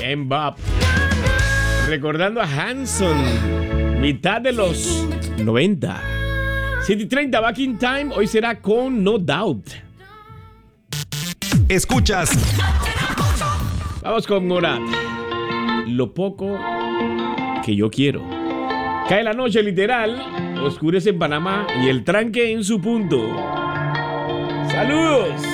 Mbop. Recordando a Hanson, mitad de los 90. 7:30 Back in Time, hoy será con No Doubt. Escuchas. Vamos con Morat. Lo poco que yo quiero. Cae la noche literal, oscurece en Panamá y el tranque en su punto. ¡Saludos!